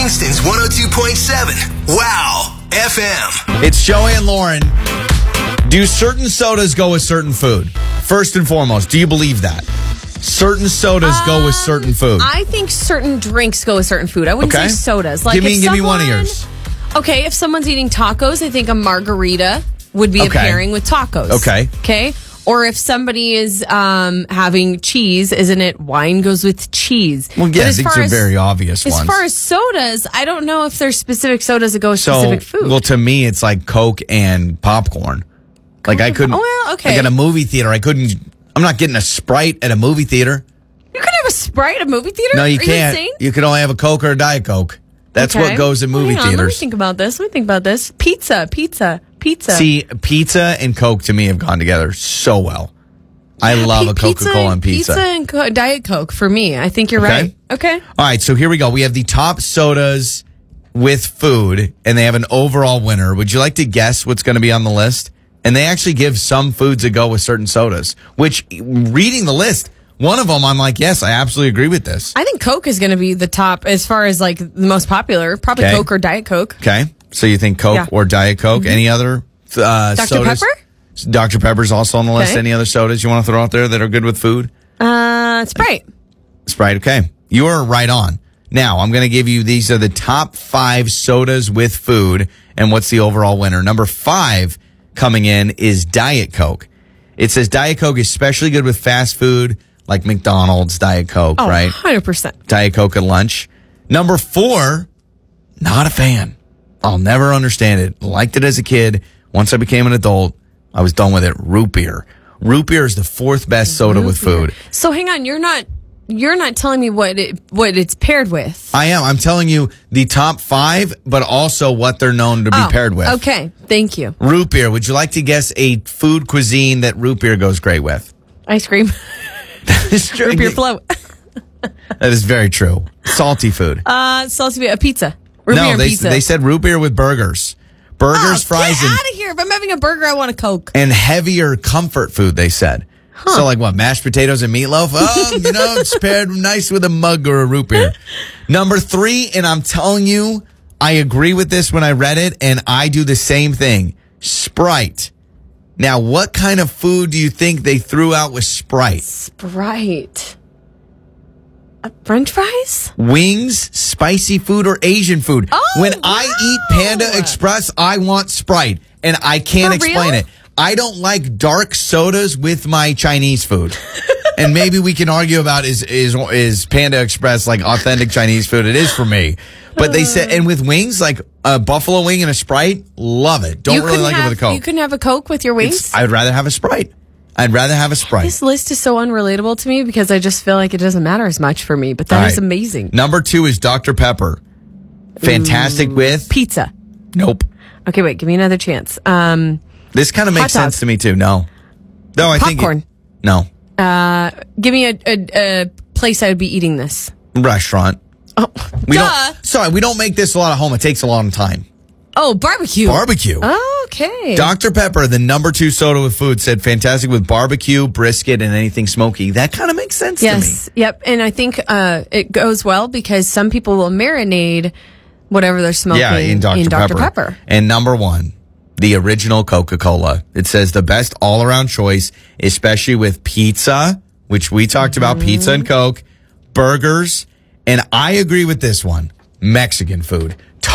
Kingston's 102.7. Wow FM. It's Joey and Lauren. Do certain sodas go with certain food? First and foremost, do you believe that? Certain sodas go with certain food. I think certain drinks go with certain food. I wouldn't say sodas. Like give me one of yours. Okay, if someone's eating tacos, I think a margarita would be a pairing with tacos. Okay. Or if somebody is having cheese, isn't it wine goes with cheese? Well, yeah, these are very obvious ones. As far as sodas, I don't know if there's specific sodas that go with specific food. Well, to me, it's like Coke and popcorn. Like I couldn't. Oh, well, okay. Like at a movie theater, I'm not getting a Sprite at a movie theater. You can have a Sprite at a movie theater? No, you can't. You can only have a Coke or a Diet Coke. That's what goes in movie theaters. Let me think about this. Pizza. See, pizza and Coke to me have gone together so well. I love a Coca-Cola and pizza. Pizza and Diet Coke for me. I think you're right. Okay. All right, so here we go. We have the top sodas with food, and they have an overall winner. Would you like to guess what's going to be on the list? And they actually give some foods that go with certain sodas, which, reading the list, one of them, I'm like, yes, I absolutely agree with this. I think Coke is going to be the top as far as like the most popular. Probably Coke or Diet Coke. Okay. So you think Coke or Diet Coke? Mm-hmm. Any other Dr. sodas? Pepper? Dr. Pepper's also on the list. Any other sodas you want to throw out there that are good with food? Sprite. Sprite, okay. You are right on. Now, I'm going to give you, these are the top 5 sodas with food, and what's the overall winner. Number 5 coming in is Diet Coke. It says Diet Coke is especially good with fast food, like McDonald's Diet Coke, right? 100%. Diet Coke at lunch. Number 4, not a fan. I'll never understand it. Liked it as a kid. Once I became an adult, I was done with it. Root beer. Root beer is the 4th best soda with food. So hang on, you're not telling me what it's paired with. I am. I'm telling you the top 5, but also what they're known to be paired with. Okay, thank you. Root beer. Would you like to guess a food cuisine that root beer goes great with? Ice cream. Root beer float. That is very true. Salty food. Salty beer. A pizza. Root beer and pizza. They said root beer with burgers. Burgers, fries, get out of here. If I'm having a burger, I want a Coke. And heavier comfort food, they said. So like what, mashed potatoes and meatloaf? Oh, it's paired nice with a mug or a root beer. Number 3, and I'm telling you, I agree with this when I read it, and I do the same thing. Sprite. Now, what kind of food do you think they threw out with Sprite? Sprite. French fries? Wings, spicy food, or Asian food. When I eat Panda Express, I want Sprite, and I can't explain it. I don't like dark sodas with my Chinese food. And maybe we can argue about is Panda Express like authentic Chinese food? It is for me. But they said, and with wings, like a buffalo wing and a Sprite, love it. Don't really like it with a Coke. You couldn't have a Coke with your wings? I'd rather have a Sprite. This list is so unrelatable to me because I just feel like it doesn't matter as much for me, but that is amazing. Number 2 is Dr. Pepper. Fantastic with? Pizza. Nope. Okay, wait, give me another chance. This kind of makes sense to me too. No, I think popcorn. No. Give me a place I would be eating this. Restaurant. Oh, we don't make this a lot at home. It takes a long time. Oh, barbecue. Okay. Dr. Pepper, the number 2 soda with food, said fantastic with barbecue, brisket, and anything smoky. That kind of makes sense to me. Yep. And I think it goes well because some people will marinate whatever they're smoking in Dr. Pepper. And number 1, the original Coca-Cola. It says the best all-around choice, especially with pizza, which we talked about, pizza and Coke, burgers, and I agree with this one, Mexican food.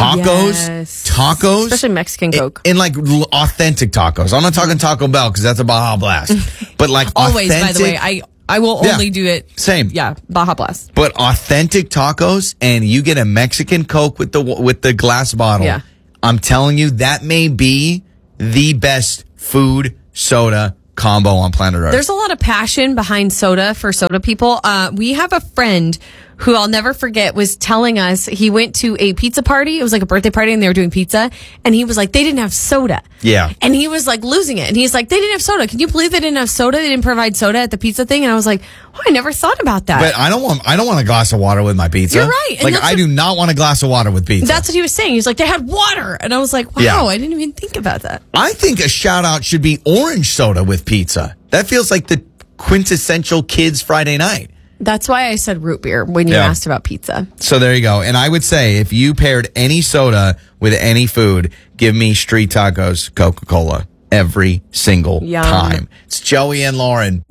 Tacos, especially Mexican Coke, and like authentic tacos. I'm not talking Taco Bell because that's a Baja Blast, but like always. Authentic, by the way, I will only do it same. Yeah, Baja Blast. But authentic tacos, and you get a Mexican Coke with the glass bottle. Yeah. I'm telling you, that may be the best food soda combo on planet Earth. There's a lot of passion behind soda for soda people. We have a friend who I'll never forget was telling us he went to a pizza party. It was like a birthday party and they were doing pizza. And he was like, they didn't have soda. Yeah. And he was like losing it. And he's like, they didn't have soda. Can you believe they didn't have soda? They didn't provide soda at the pizza thing. And I was like, I never thought about that. But I don't want a glass of water with my pizza. You're right. And like I do not want a glass of water with pizza. That's what he was saying. He's like, they had water. And I was like, wow, I didn't even think about that. I think a shout out should be orange soda with pizza. That feels like the quintessential kids Friday night. That's why I said root beer when you asked about pizza. So there you go. And I would say if you paired any soda with any food, give me street tacos, Coca-Cola every single time. It's Joey and Lauren.